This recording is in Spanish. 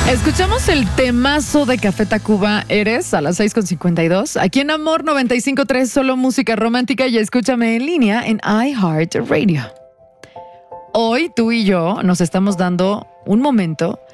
Escuchamos el temazo de Café Tacuba, Eres, a las 6:52. Aquí en Amor 95.3, solo música romántica, y escúchame en línea en iHeartRadio. Hoy tú y yo nos estamos dando un momento